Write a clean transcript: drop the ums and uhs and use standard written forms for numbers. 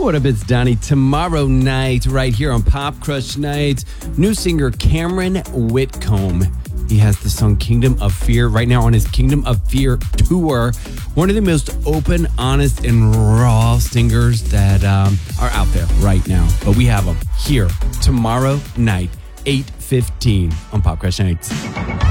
what up? It's Donnie. Tomorrow night, right here on Pop Crush Night, new singer Cameron Whitcomb. He has the song Kingdom of Fear right now on his Kingdom of Fear tour. One of the most open, honest, and raw singers that are out there right now. But we have him here tomorrow night, 8:15 on Pop Crush Nights.